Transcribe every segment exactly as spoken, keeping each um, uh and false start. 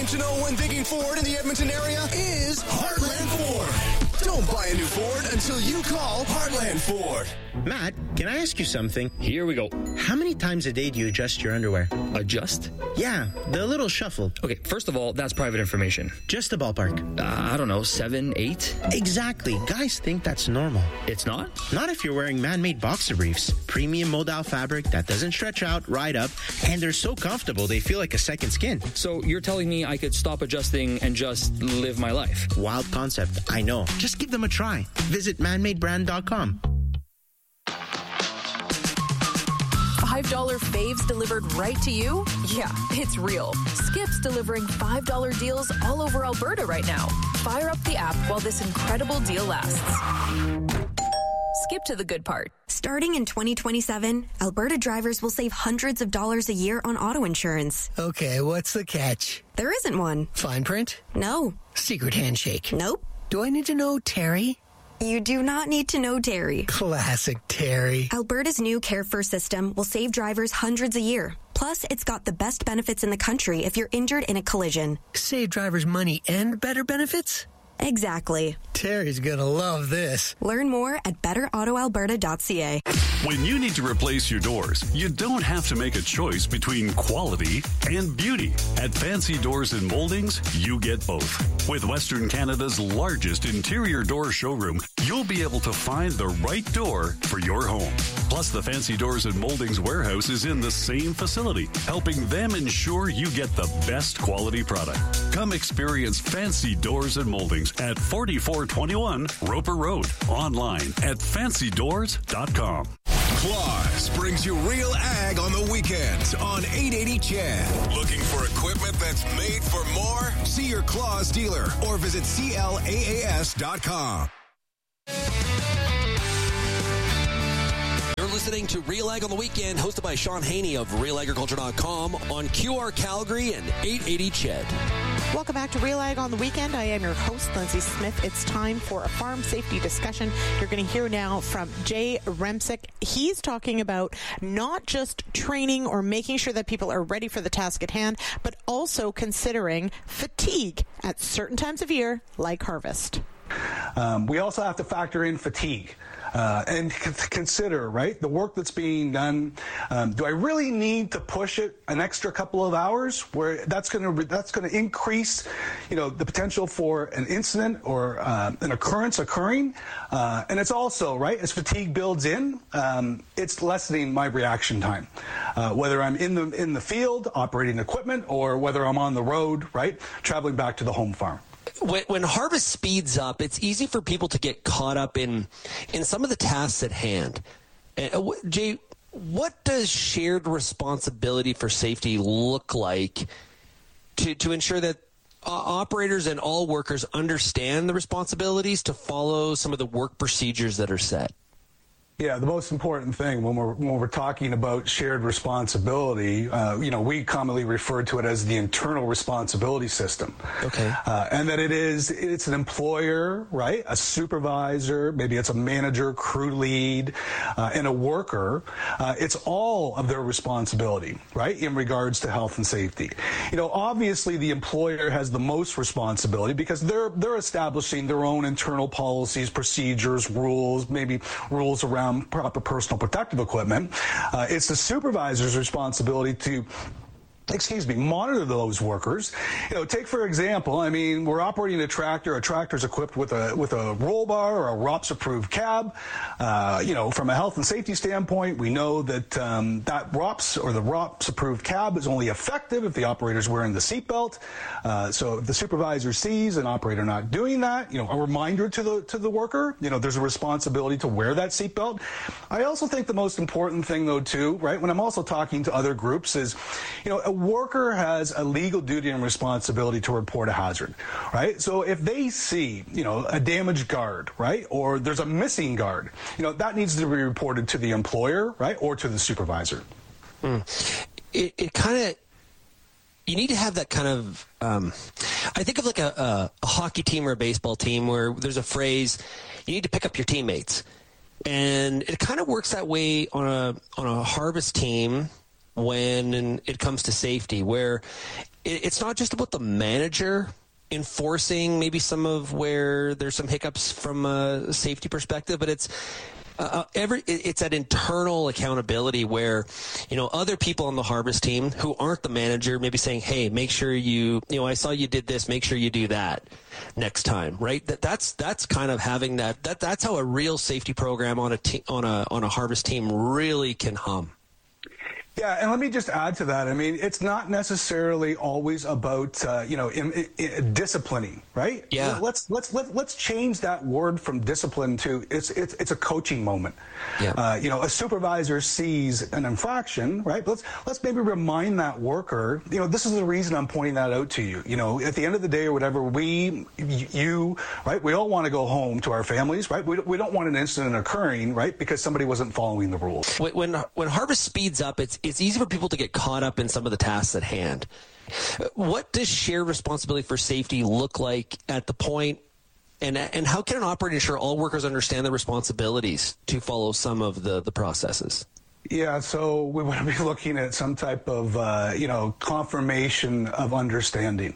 to know when thinking Ford in the Edmonton area is Heartland Ford. Don't buy a new Ford until you call Heartland Ford. Matt, can I ask you something? Here we go. How many times a day do you adjust your underwear? Adjust? Yeah, the little shuffle. Okay, first of all, that's private information. Just a ballpark. Uh, I don't know, seven, eight? Exactly. Guys think that's normal. It's not? Not if you're wearing man-made boxer briefs. Premium modal fabric that doesn't stretch out, ride up, and they're so comfortable they feel like a second skin. So you're telling me I could stop adjusting and just live my life? Wild concept, I know. Just give them a try. Visit man made brand dot com. five dollar faves delivered right to you? Yeah, it's real. Skip's delivering five dollar deals all over Alberta right now. Fire up the app while this incredible deal lasts. Skip to the good part. Starting in twenty twenty-seven, Alberta drivers will save hundreds of dollars a year on auto insurance. Okay, what's the catch? There isn't one. Fine print? No. Secret handshake? Nope. Do I need to know Terry? You do not need to know Terry. Classic Terry. Alberta's new Care First system will save drivers hundreds a year. Plus, it's got the best benefits in the country if you're injured in a collision. Save drivers money and better benefits? Exactly. Terry's gonna love this. Learn more at better auto alberta dot c a. When you need to replace your doors, you don't have to make a choice between quality and beauty. At Fancy Doors and Moldings, you get both. With Western Canada's largest interior door showroom, you'll be able to find the right door for your home. Plus, the Fancy Doors and Moldings warehouse is in the same facility, helping them ensure you get the best quality product. Come experience Fancy Doors and Moldings at forty-four twenty-one Roper Road. Online at fancy doors dot com. Claus brings you Real Ag on the weekends on eight eighty C H E D. Looking for equipment that's made for more? See your Claus dealer or visit C L A A S dot com. You're listening to Real Ag on the Weekend, hosted by Sean Haney of real agriculture dot com on Q R Calgary and eight eighty C H E D. Welcome back to Real Ag on the Weekend. I am your host, Lindsay Smith. It's time for a farm safety discussion. You're going to hear now from Jay Remsick. He's talking about not just training or making sure that people are ready for the task at hand, but also considering fatigue at certain times of year, like harvest. Um, we also have to factor in fatigue. Uh, and c- consider, right, the work that's being done. Um, do I really need to push it an extra couple of hours where that's going to re- that's going to increase, you know, the potential for an incident or uh, an occurrence occurring? Uh, and it's also, right, as fatigue builds in, um, it's lessening my reaction time, uh, whether I'm in the in the field operating equipment or whether I'm on the road, right, traveling back to the home farm. When, when harvest speeds up, it's easy for people to get caught up in in some of the tasks at hand. Uh, Jay, what does shared responsibility for safety look like to, to ensure that uh, operators and all workers understand the responsibilities to follow some of the work procedures that are set? Yeah, the most important thing when we're when we're talking about shared responsibility, uh, you know, we commonly refer to it as the internal responsibility system. Okay. Uh, and that it is it's an employer, right? A supervisor, maybe it's a manager, crew lead, uh, and a worker. Uh, it's all of their responsibility, right, in regards to health and safety. You know, obviously the employer has the most responsibility because they're they're establishing their own internal policies, procedures, rules, maybe rules around proper personal protective equipment. Uh, it's the supervisor's responsibility to excuse me, monitor those workers. You know, take for example, I mean, we're operating a tractor. A tractor's equipped with a with a roll bar or a R O P S-approved cab. Uh, you know, from a health and safety standpoint, we know that um, that R O P S or the R O P S-approved cab is only effective if the operator's wearing the seatbelt. Uh, so if the supervisor sees an operator not doing that, you know, a reminder to the to the worker, you know, there's a responsibility to wear that seatbelt. I also think the most important thing, though, too, right, when I'm also talking to other groups is, you know, a worker has a legal duty and responsibility to report a hazard, right? So if they see, you know, a damaged guard, right, or there's a missing guard, you know, that needs to be reported to the employer, right, or to the supervisor. Mm. It, it kind of, you need to have that kind of, um, I think of like a, a, a hockey team or a baseball team where there's a phrase, you need to pick up your teammates. And it kind of works that way on a on a harvest team when it comes to safety, where it, it's not just about the manager enforcing maybe some of where there's some hiccups from a safety perspective, but it's uh, every it's that internal accountability where, you know, other people on the Harvest team who aren't the manager maybe saying, hey, make sure you, you know, I saw you did this, make sure you do that next time, right? That that's that's kind of having that that that's how a real safety program on a te- on a on a Harvest team really can hum. Yeah, and let me just add to that. I mean, it's not necessarily always about uh, you know in, in, in disciplining, right? Yeah. Let's let's let, let's change that word from discipline to it's it's it's a coaching moment. Yeah. Uh, you know, a supervisor sees an infraction, right? Let's let's maybe remind that worker. You know, this is the reason I'm pointing that out to you. You know, at the end of the day or whatever, we you right, we all want to go home to our families, right? We we don't want an incident occurring, right? Because somebody wasn't following the rules. When when, when Harvest speeds up, it's it's easy for people to get caught up in some of the tasks at hand. What does shared responsibility for safety look like at the point, and and how can an operator ensure all workers understand their responsibilities to follow some of the, the processes? Yeah, so we want to be looking at some type of, uh, you know, confirmation of understanding.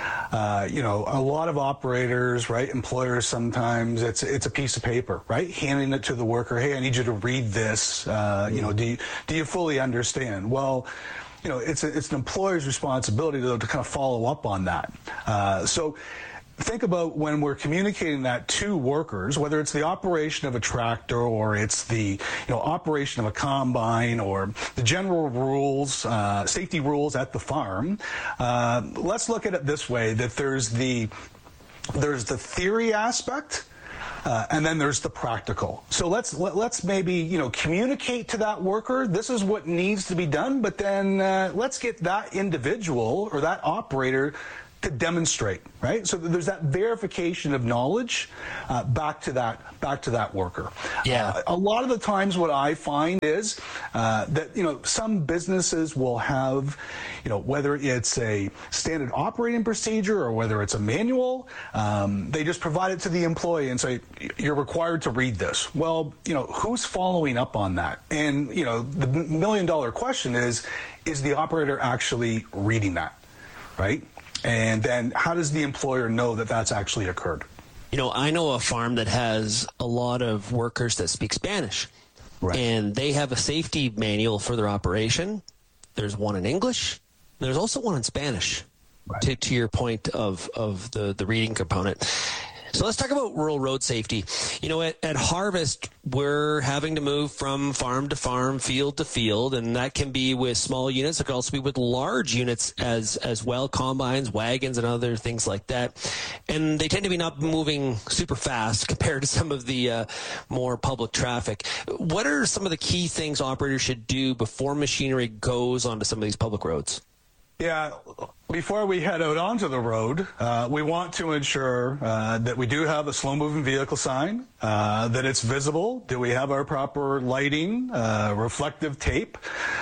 Uh, you know, a lot of operators, right, employers sometimes, it's it's a piece of paper, right, handing it to the worker, hey, I need you to read this, uh, you know, do you, do you fully understand? Well, you know, it's, a, it's an employer's responsibility to, to kind of follow up on that. Uh, so think about when we're communicating that to workers, whether it's the operation of a tractor or it's the you know operation of a combine or the general rules, uh, safety rules at the farm. Uh, let's look at it this way: that there's the there's the theory aspect. Uh, and then there's the practical. So let's let, let's maybe you know communicate to that worker this is what needs to be done, but then uh, let's get that individual or that operator to demonstrate, right? So there's that verification of knowledge uh, back to that back to that worker. Yeah. Uh, a lot of the times, what I find is uh, that you know some businesses will have, you know, whether it's a standard operating procedure or whether it's a manual, um, they just provide it to the employee and say you're required to read this. Well, you know, who's following up on that? And you know, the million dollar question is, is the operator actually reading that, right? And then how does the employer know that that's actually occurred? You know, I know a farm that has a lot of workers that speak Spanish. Right. And they have a safety manual for their operation. There's one in English. There's also one in Spanish, right. to, to your point of, of the, the reading component. So let's talk about rural road safety. You know, at, at Harvest, we're having to move from farm to farm, field to field, and that can be with small units. It can also be with large units as as well, combines, wagons, and other things like that. And they tend to be not moving super fast compared to some of the uh, more public traffic. What are some of the key things operators should do before machinery goes onto some of these public roads? Yeah, before we head out onto the road, uh, we want to ensure uh, that we do have a slow-moving vehicle sign, uh, that it's visible. Do we have our proper lighting, uh, reflective tape?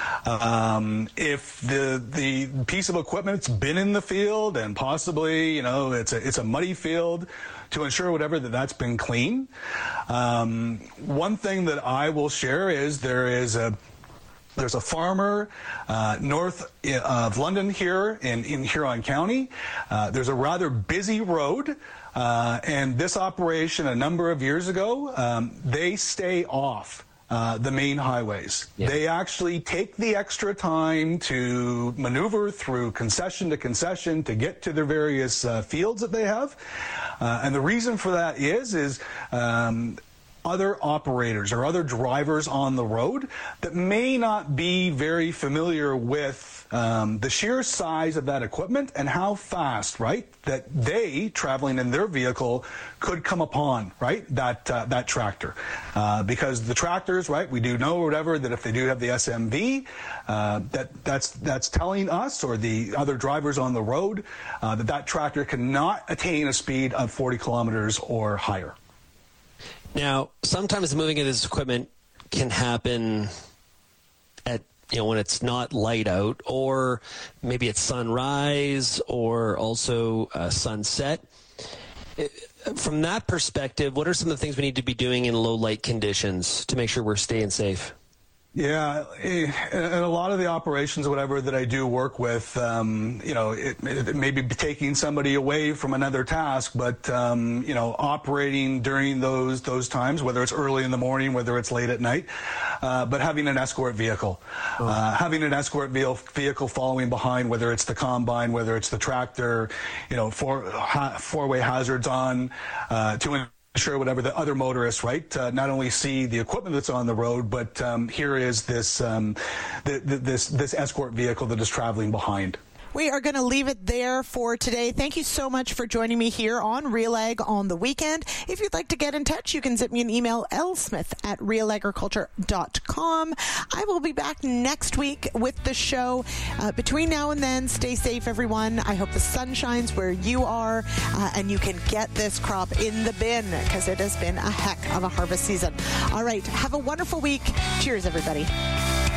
Um, if the the piece of equipment's been in the field and possibly, you know, it's a it's a muddy field, to ensure whatever that that's been clean. Um, one thing that I will share is there is a There's a farmer uh, north of London here in, in Huron County. Uh, there's a rather busy road, uh, and this operation a number of years ago, um, they stay off uh, the main highways. Yeah. They actually take the extra time to maneuver through concession to concession to get to their various uh, fields that they have. Uh, and the reason for that is, is um, other operators or other drivers on the road that may not be very familiar with um, the sheer size of that equipment and how fast, right, that they, traveling in their vehicle, could come upon, right, that uh, that tractor. Uh, because the tractors, right, we do know or whatever that if they do have the S M V, uh, that that's that's telling us or the other drivers on the road uh, that that tractor cannot attain a speed of forty kilometers or higher. Now, sometimes the moving of this equipment can happen at, you know, when it's not light out, or maybe it's sunrise or also uh, sunset. From that perspective, what are some of the things we need to be doing in low light conditions to make sure we're staying safe? Yeah, in a lot of the operations, whatever that I do work with, um, you know, it, it may be taking somebody away from another task, but um, you know, operating during those those times, whether it's early in the morning, whether it's late at night, uh, but having an escort vehicle, oh. uh, having an escort vehicle following behind, whether it's the combine, whether it's the tractor, you know, four ha- four-way hazards on uh, to. Sure, whatever the other motorists, right, uh, not only see the equipment that's on the road, but um, here is this um, the, the, this this escort vehicle that is traveling behind. We are going to leave it there for today. Thank you so much for joining me here on Real Ag on the Weekend. If you'd like to get in touch, you can zip me an email, lsmith at real agriculture dot com. I will be back next week with the show. Uh, between now and then, stay safe, everyone. I hope the sun shines where you are uh, and you can get this crop in the bin because it has been a heck of a harvest season. All right. Have a wonderful week. Cheers, everybody.